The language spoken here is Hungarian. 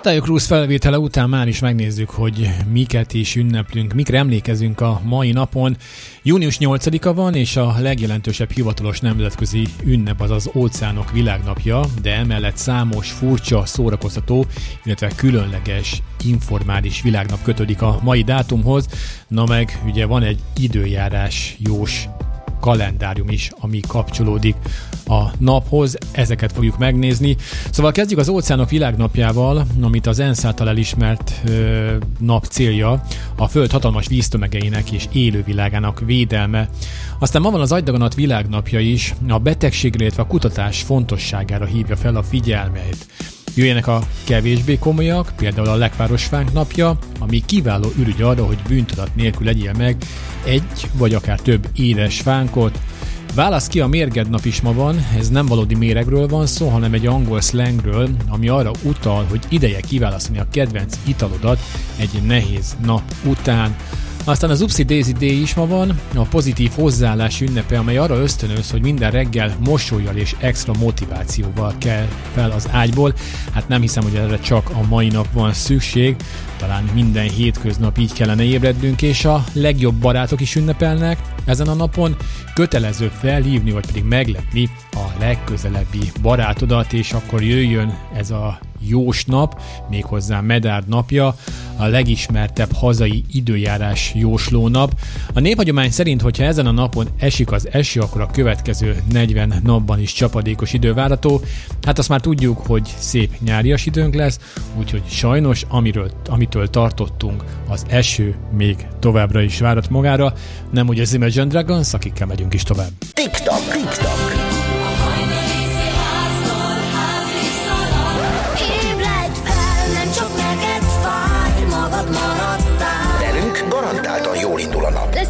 Tartályok Cruise felvétele után már is megnézzük, hogy miket is ünneplünk, mikre emlékezünk a mai napon. Június 8-a van, és a legjelentősebb hivatalos nemzetközi ünnep az az Óceánok Világnapja, de emellett számos furcsa, szórakoztató, illetve különleges, informális világnap kötődik a mai dátumhoz. Na meg ugye van egy időjárás jós kalendárium is, ami kapcsolódik a naphoz, ezeket fogjuk megnézni. Szóval kezdjük az Óceánok Világnapjával, amit az ENSZ által elismert nap célja a Föld hatalmas víztömegeinek és élővilágának védelme. Aztán ma van az Agydaganat Világnapja is, a betegségre, illetve a kutatás fontosságára hívja fel a figyelmet. Jöjjenek a kevésbé komolyak, például a Lekvárosfánk napja, ami kiváló ürügy arra, hogy bűntudat nélkül egyél meg egy vagy akár több édes fánkot. Válasz ki, a mérged nap is ma van, ez nem valódi méregről van szó, hanem egy angol szlengről, ami arra utal, hogy ideje kiválasztani a kedvenc italodat egy nehéz nap után. Aztán az Upsi Daisy Day is ma van, a pozitív hozzáállás ünnepe, amely arra ösztönöz, hogy minden reggel mosollyal és extra motivációval kell fel az ágyból. Hát nem hiszem, hogy erre csak a mai nap van szükség, talán minden hétköznap így kellene ébrednünk, és a legjobb barátok is ünnepelnek. Ezen a napon kötelező felhívni, vagy pedig meglepni a legközelebbi barátodat, és akkor jöjjön ez a jós nap, méghozzá Medárd napja, a legismertebb hazai időjárás jóslónap. A néphagyomány szerint, hogyha ezen a napon esik az eső, akkor a következő 40 napban is csapadékos idő várható. Hát azt már tudjuk, hogy szép nyárias időnk lesz, úgyhogy sajnos, amitől tartottunk, az eső még továbbra is várat magára. Nem úgy az Imagine Dragons, akikkel megyünk is tovább. TikTok.